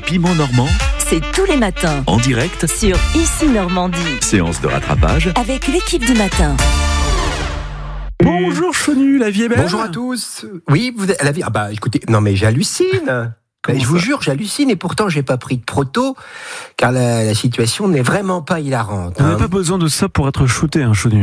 piment normand, c'est tous les matins en direct sur Ici Normandie. Séance de rattrapage Avec l'équipe du matin. Bonjour Chonu, la vie est belle. Bonjour à tous. Oui, la vie. Ah bah écoutez, non mais j'hallucine. Je vous jure, j'hallucine et pourtant j'ai pas pris de proto car la situation n'est vraiment pas hilarante. On n'a pas besoin de ça pour être shooté, Chonu.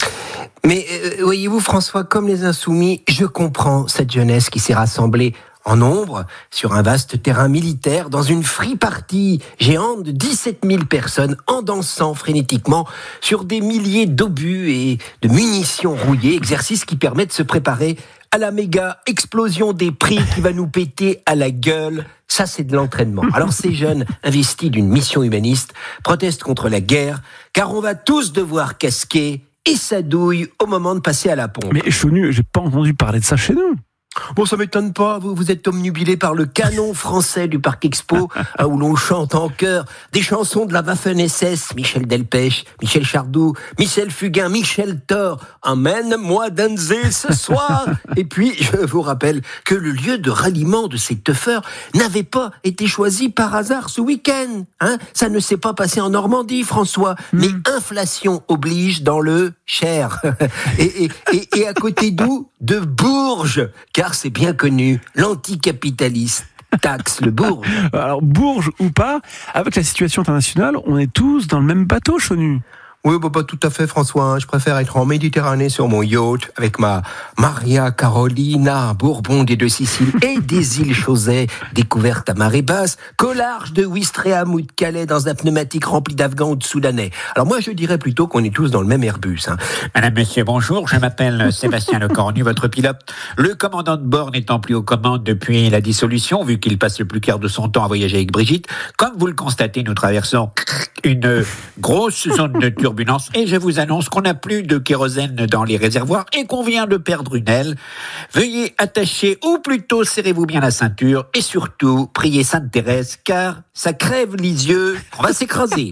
Mais voyez-vous François, comme les Insoumis, je comprends cette jeunesse qui s'est rassemblée en nombre sur un vaste terrain militaire dans une free party géante de 17 000 personnes en dansant frénétiquement sur des milliers d'obus et de munitions rouillées, exercice qui permet de se préparer à la méga explosion des prix qui va nous péter à la gueule. Ça, c'est de l'entraînement. Alors, ces jeunes investis d'une mission humaniste protestent contre la guerre, car on va tous devoir casquer et ça douille au moment de passer à la pompe. Mais Chonu, j'ai pas entendu parler de ça chez nous. Bon, ça m'étonne pas, vous êtes omnubilé par le canon français du Parc Expo, où l'on chante en chœur des chansons de la Waffen-SS, Michel Delpech, Michel Chardou, Michel Fugain, Michel Thor, emmène-moi danser ce soir. Et puis, je vous rappelle que le lieu de ralliement de ces teufeurs n'avait pas été choisi par hasard ce week-end. Ça ne s'est pas passé en Normandie, François, mais inflation oblige dans le Cher. Et à côté d'où? De Bourges, car c'est bien connu, l'anticapitaliste taxe le Bourges. Alors, Bourges ou pas, avec la situation internationale, on est tous dans le même bateau, Chonu. Oui, pas tout à fait, François. Je préfère être en Méditerranée sur mon yacht avec ma Maria Carolina, Bourbon des deux Siciles et des îles Chausey, découvertes à marée basse, qu'au large de Ouistreham ou de Calais dans un pneumatique rempli d'Afghans ou de Soudanais. Alors moi, je dirais plutôt qu'on est tous dans le même Airbus. Madame, monsieur, bonjour. Je m'appelle Sébastien Lecornu, votre pilote. Le commandant de bord n'étant plus aux commandes depuis la dissolution, vu qu'il passe le plus clair de son temps à voyager avec Brigitte. Comme vous le constatez, nous traversons une grosse zone de turbulence et je vous annonce qu'on n'a plus de kérosène dans les réservoirs et qu'on vient de perdre une aile. Veuillez attacher ou plutôt serrez-vous bien la ceinture et surtout priez Sainte Thérèse car ça crève les yeux, on va s'écraser.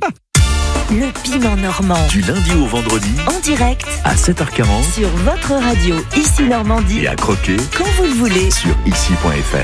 Le piment normand. du lundi au vendredi En direct à 7h40 sur votre radio Ici Normandie. et à croquer Quand vous le voulez. sur ici.fr.